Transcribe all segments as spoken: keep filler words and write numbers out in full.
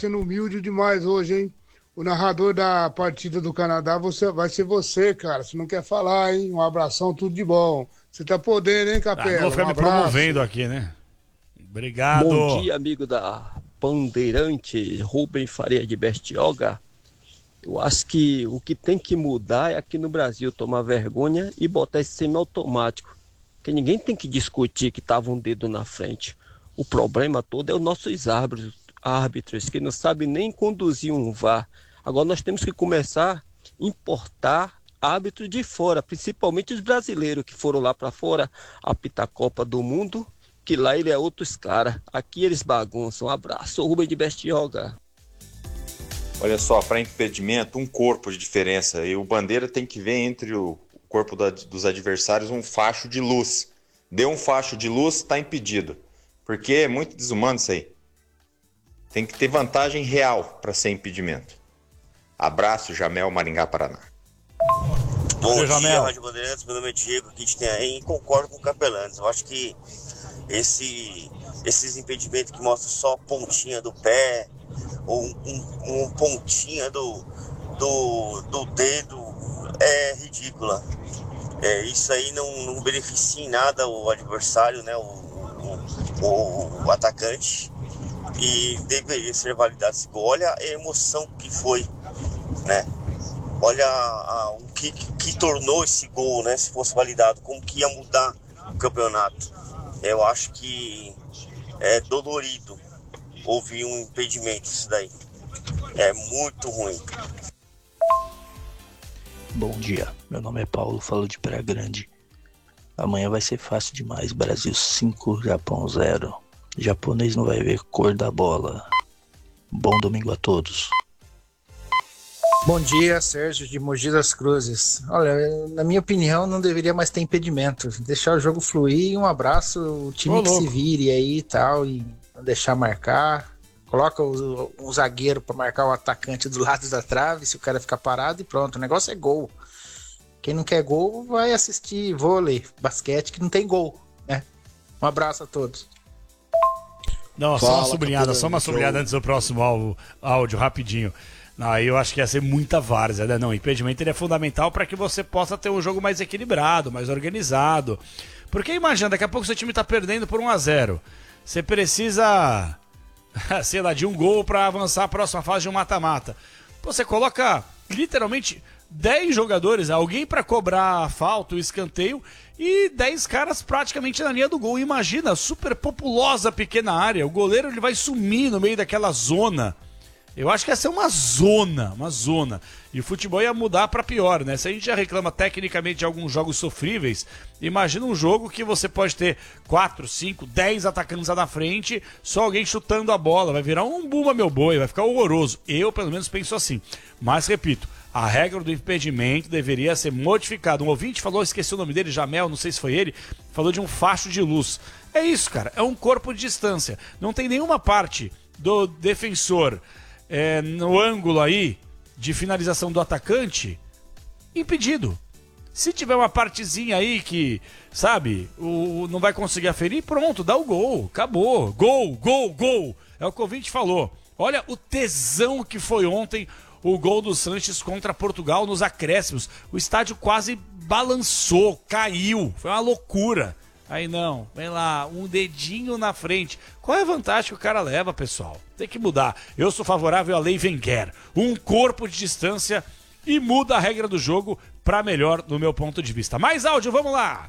sendo humilde demais hoje, hein? O narrador da partida do Canadá você, vai ser você, cara. Você não quer falar, hein? Um abração, tudo de bom. Você tá podendo, hein, Ah, Capela? não vou ficar Um me abraço. promovendo aqui, né? Obrigado. Bom dia, amigo da Bandeirante, Rubem Faria de Bestioga. Eu acho que o que tem que mudar é aqui no Brasil tomar vergonha e botar esse semiautomático. Porque ninguém tem que discutir que estava um dedo na frente. O problema todo é os nossos árbitros, árbitros que não sabem nem conduzir um V A R. Agora nós temos que começar a importar árbitros de fora, principalmente os brasileiros que foram lá para fora apitar a Copa do Mundo, que lá ele é outros caras. Aqui eles bagunçam. Um abraço, Rubem de Bestioga. Olha só, para impedimento, um corpo de diferença. E o Bandeira tem que ver entre o corpo da, dos adversários um facho de luz. Deu um facho de luz, está impedido. Porque é muito desumano isso aí. Tem que ter vantagem real para ser impedimento. Abraço, Jamel, Maringá, Paraná. Bom Oi, dia, Jamel. Rádio Bandeirantes. Meu nome é Diego, que a gente tem aí, e concordo com o Capelanes. Eu acho que esse, esses impedimentos que mostram só a pontinha do pé, ou um, um, um pontinha do, do, do dedo, é ridícula. É, isso aí não, não beneficia em nada o adversário, né, o, o, o, o atacante, e deveria ser validado esse gol. Olha a emoção que foi, né? Olha a, o que, que tornou esse gol, né? Se fosse validado, como que ia mudar o campeonato. Eu acho que é dolorido ouvir um impedimento isso daí. É muito ruim. Bom dia, meu nome é Paulo, falo de Praia Grande. Amanhã vai ser fácil demais, Brasil cinco, Japão zero. Japonês não vai ver cor da bola. Bom domingo a todos. Bom dia, Sérgio de Mogi das Cruzes. Olha, na minha opinião, não deveria mais ter impedimento. Deixar o jogo fluir, um abraço, o time Ô, que se louco. vire aí e tal, e não deixar marcar. Coloca o, um zagueiro para marcar o atacante do lado da trave, se o cara ficar parado e pronto. O negócio é gol. Quem não quer gol vai assistir vôlei, basquete, que não tem gol, né? Um abraço a todos. Não, só Fala, uma sublinhada, Capelano, só uma que sublinhada eu- antes do próximo áudio, áudio rapidinho. Não, aí eu acho que ia ser muita várzea, né? Não, o impedimento ele é fundamental para que você possa ter um jogo mais equilibrado, mais organizado. Porque imagina, daqui a pouco seu time tá perdendo por um a zero. Você precisa, sei lá, de um gol para avançar a próxima fase de um mata-mata. Pô, você coloca literalmente dez jogadores, alguém para cobrar a falta, o escanteio, e dez caras praticamente na linha do gol. Imagina, super populosa pequena área, o goleiro ele vai sumir no meio daquela zona. Eu acho que ia ser uma zona, uma zona. E o futebol ia mudar para pior, né? Se a gente já reclama tecnicamente de alguns jogos sofríveis, imagina um jogo que você pode ter quatro, cinco, dez atacantes lá na frente, só alguém chutando a bola. Vai virar um bumba meu boi, vai ficar horroroso. Eu, pelo menos, penso assim. Mas, repito, a regra do impedimento deveria ser modificada. Um ouvinte falou, esqueci o nome dele, Jamel, não sei se foi ele, falou de um facho de luz. É isso, cara, é um corpo de distância. Não tem nenhuma parte do defensor é, no ângulo aí de finalização do atacante impedido. Se tiver uma partezinha aí que, sabe, o, não vai conseguir aferir, pronto, dá o gol, acabou. Gol, gol, gol. É o que o ouvinte falou. Olha o tesão que foi ontem o gol do Sanches contra Portugal nos acréscimos. O estádio quase balançou, caiu, foi uma loucura. Aí não, vem lá, um dedinho na frente. Qual é a vantagem que o cara leva, pessoal? Tem que mudar. Eu sou favorável à lei Wenger. Um corpo de distância e muda a regra do jogo para melhor, no meu ponto de vista. Mais áudio, vamos lá!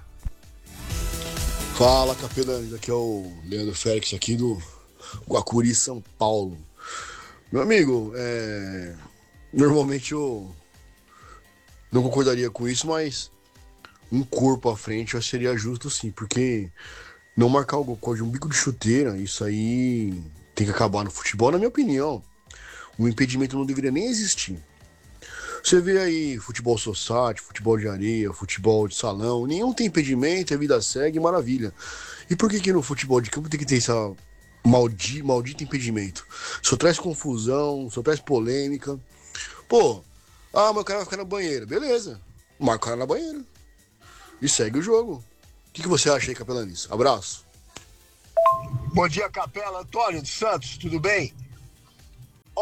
Fala, Capelano, aqui é o Leandro Félix, aqui do Guacuri, São Paulo. Meu amigo, é... normalmente eu não concordaria com isso, mas um corpo à frente eu acho que seria justo sim, porque não marcar o gol de um bico de chuteira, isso aí tem que acabar no futebol, na minha opinião. O impedimento não deveria nem existir. Você vê aí futebol society, futebol de areia, futebol de salão, nenhum tem impedimento, a vida segue, maravilha. E por que que no futebol de campo tem que ter essa maldi, maldito impedimento? Só traz confusão, só traz polêmica. Pô, ah, mas o cara vai ficar na banheira, beleza, marca o cara na banheira e segue o jogo. O que, que você acha aí, Capelanis? Abraço. Bom dia, Capela. Antônio dos Santos, tudo bem?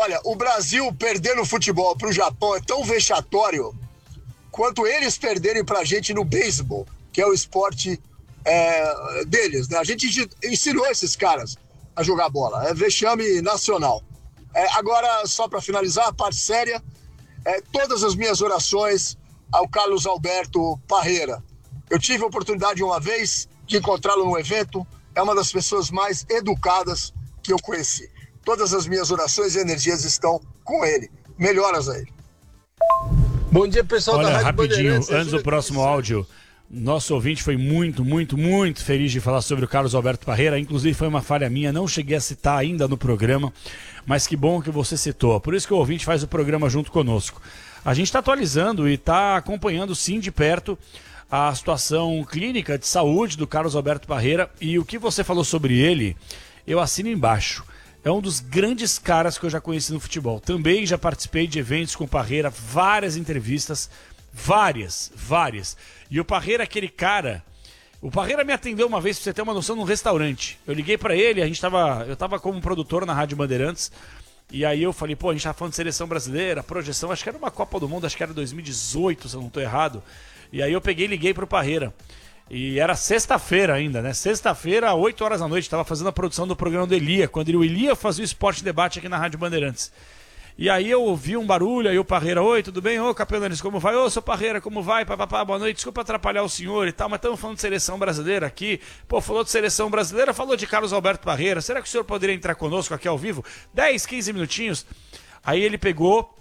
Olha, o Brasil perder no futebol pro Japão é tão vexatório quanto eles perderem pra gente no beisebol, que é o esporte é, deles, né? A gente ensinou esses caras a jogar bola, é vexame nacional. É, agora, só para finalizar, a parte séria, é, todas as minhas orações ao Carlos Alberto Parreira. Eu tive a oportunidade uma vez de encontrá-lo num evento, é uma das pessoas mais educadas que eu conheci. Todas as minhas orações e energias estão com ele. Melhoras a ele. Bom dia, pessoal. Olha, da Rádio rapidinho, Bandeirantes. antes do próximo áudio, nosso ouvinte foi muito, muito, muito feliz de falar sobre o Carlos Alberto Parreira. Inclusive foi uma falha minha, não cheguei a citar ainda no programa, mas que bom que você citou. Por isso que o ouvinte faz o programa junto conosco. A gente está atualizando e está acompanhando sim de perto a situação clínica de saúde do Carlos Alberto Parreira, e o que você falou sobre ele, eu assino embaixo. É um dos grandes caras que eu já conheci no futebol. Também já participei de eventos com o Parreira, várias entrevistas, várias, várias. E o Parreira, aquele cara... O Parreira me atendeu uma vez, pra você ter uma noção, num restaurante. Eu liguei pra ele, a gente tava, eu tava como produtor na Rádio Bandeirantes, e aí eu falei, pô, a gente tava falando de seleção brasileira, projeção, acho que era uma Copa do Mundo, acho que era dois mil e dezoito, se eu não tô errado. E aí eu peguei e liguei pro Parreira. E era sexta-feira ainda, né? Sexta-feira, oito horas da noite, estava fazendo a produção do programa do Elia, quando ele, o Elia fazia o Esporte Debate aqui na Rádio Bandeirantes. E aí eu ouvi um barulho, aí o Parreira, oi, tudo bem? Ô, Capelanes, como vai? Ô, seu Parreira, como vai? Papapá, boa noite, desculpa atrapalhar o senhor e tal, mas estamos falando de seleção brasileira aqui. Pô, falou de seleção brasileira, falou de Carlos Alberto Parreira. Será que o senhor poderia entrar conosco aqui ao vivo? dez, quinze minutinhos. Aí ele pegou...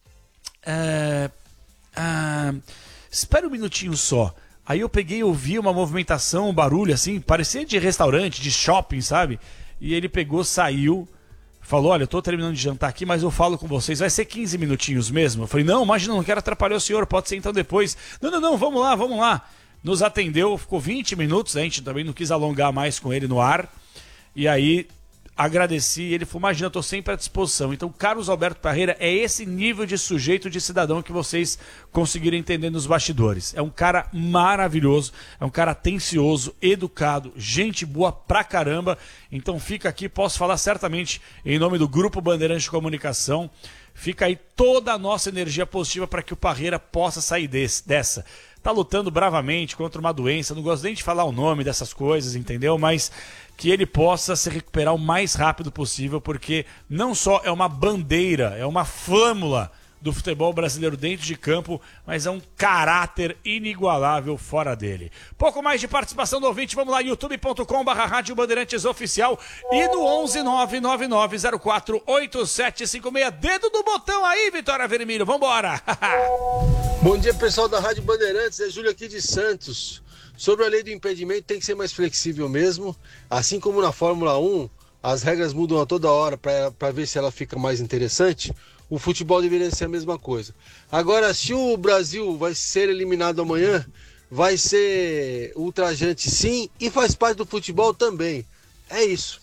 É, é, espera um minutinho só. Aí eu peguei e ouvi uma movimentação, um barulho assim, parecia de restaurante, de shopping, sabe? E ele pegou, saiu, falou, olha, eu tô terminando de jantar aqui, mas eu falo com vocês, vai ser quinze minutinhos mesmo? Eu falei, não, imagina, não quero atrapalhar o senhor, pode ser então depois. Não, não, não, vamos lá, vamos lá. Nos atendeu, ficou vinte minutos, a gente também não quis alongar mais com ele no ar. E aí... agradeci, ele falou, imagina, eu tô sempre à disposição. Então, Carlos Alberto Parreira é esse nível de sujeito, de cidadão que vocês conseguiram entender nos bastidores. É um cara maravilhoso, é um cara atencioso, educado, gente boa pra caramba. Então fica aqui, posso falar certamente em nome do Grupo Bandeirantes de Comunicação, fica aí toda a nossa energia positiva para que o Parreira possa sair desse, dessa. Tá lutando bravamente contra uma doença, não gosto nem de falar o nome dessas coisas, entendeu? Mas que ele possa se recuperar o mais rápido possível, porque não só é uma bandeira, é uma flâmula do futebol brasileiro dentro de campo, mas é um caráter inigualável fora dele. Pouco mais de participação do ouvinte, vamos lá, youtube ponto com barra Rádio Bandeirantes Oficial e no onze nove nove nove zero quatro oito sete cinco seis. Dedo do botão aí, Vitória Vermelho, vambora! Bom dia, pessoal da Rádio Bandeirantes, é Júlio aqui de Santos. Sobre a lei do impedimento, tem que ser mais flexível mesmo, assim como na Fórmula um, as regras mudam a toda hora para ver se ela fica mais interessante. O futebol deveria ser a mesma coisa. Agora, se o Brasil vai ser eliminado amanhã, vai ser ultrajante sim e faz parte do futebol também. É isso.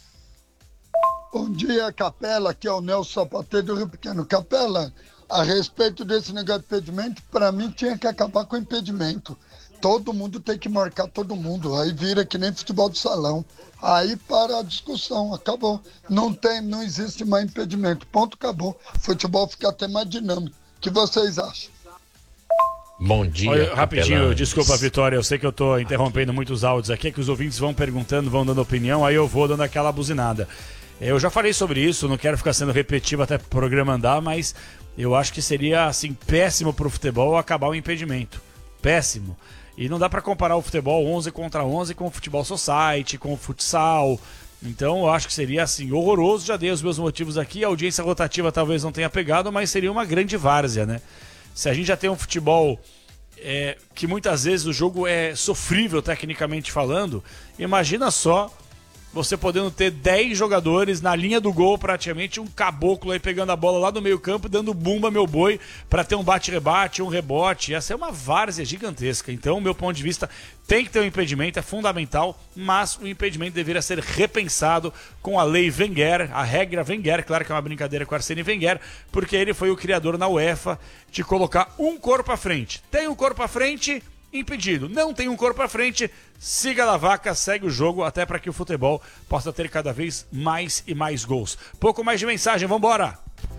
Bom dia, Capela. Aqui é o Nelson Sapateiro do Rio Pequeno. Capela, a respeito desse negócio de impedimento, para mim tinha que acabar com o impedimento. Todo mundo tem que marcar todo mundo. Aí vira que nem futebol de salão. Aí para a discussão, acabou. Não tem, não existe mais impedimento. Ponto, acabou. Futebol fica até mais dinâmico. O que vocês acham? Bom dia. Olha, rapidinho, Capelães. Desculpa, Vitória, eu sei que eu tô interrompendo muitos áudios aqui, é que os ouvintes vão perguntando, vão dando opinião, aí eu vou dando aquela buzinada. Eu já falei sobre isso, não quero ficar sendo repetitivo até pro programa andar, mas eu acho que seria assim péssimo pro futebol acabar o impedimento. Péssimo. E não dá para comparar o futebol onze contra onze com o futebol society, com o futsal. Então eu acho que seria assim, horroroso. Já dei os meus motivos aqui. A audiência rotativa talvez não tenha pegado, mas seria uma grande várzea, né? Se a gente já tem um futebol é, que muitas vezes o jogo é sofrível tecnicamente falando, imagina só você podendo ter dez jogadores na linha do gol, praticamente um caboclo aí pegando a bola lá do meio campo, dando bumba meu boi para ter um bate-rebate, um rebote. Essa é uma várzea gigantesca. Então, meu ponto de vista, tem que ter um impedimento, é fundamental, mas o impedimento deveria ser repensado com a lei Wenger, a regra Wenger, claro que é uma brincadeira com Arsene Wenger, porque ele foi o criador na UEFA de colocar um corpo à frente. Tem um corpo à frente, impedido. Não tem um corpo à frente, siga a vaca, segue o jogo, até para que o futebol possa ter cada vez mais e mais gols. Pouco mais de mensagem, vambora!